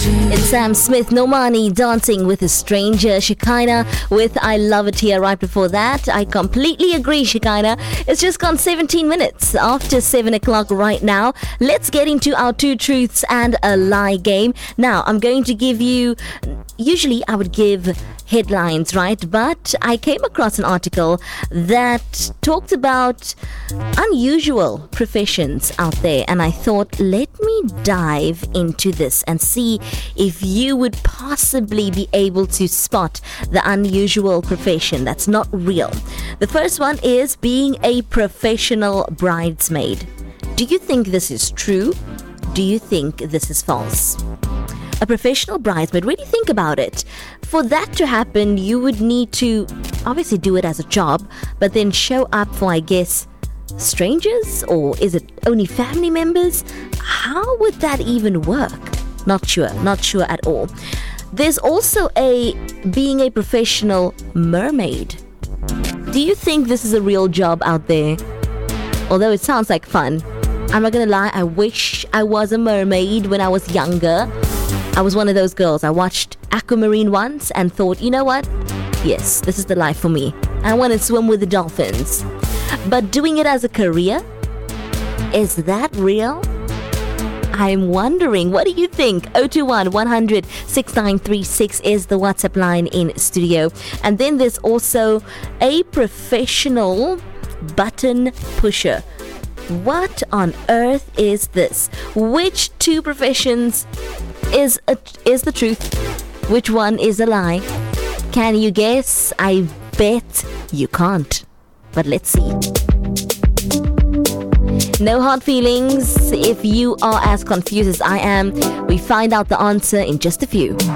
It's Sam Smith Nomani dancing with a stranger. Shekinah with I Love It Here right before that. I completely agree, Shekinah. It's just gone 17 minutes after 7 o'clock right now. Let's get into our two truths and a lie game. Now, I'm going to give you, usually I would give headlines, right? But I came across an article that talked about unusual professions out there, and I thought, let me dive into this and see if you would possibly be able to spot the unusual profession that's not real. The first one is being a professional bridesmaid. Do you think this is true? Do you think this is false? A professional bridesmaid, really think about it. For that to happen, you would need to obviously do it as a job, but then show up for, I guess, strangers? Or is it only family members? How would that even work? Not sure at all. There's also being a professional mermaid. Do you think this is a real job out there? Although it sounds like fun. I'm not gonna lie, I wish I was a mermaid when I was younger. I was one of those girls. I watched Aquamarine once and thought, you know what? Yes, this is the life for me. I want to swim with the dolphins. But doing it as a career? Is that real? I'm wondering, what do you think? 021 100 6936 is the WhatsApp line in studio. And then there's also a professional button pusher. What on earth is this? Which two professions is the truth? Which one is a lie? Can you guess? I bet you can't. But let's see. No hard feelings. If you are as confused as I am, we find out the answer in just a few.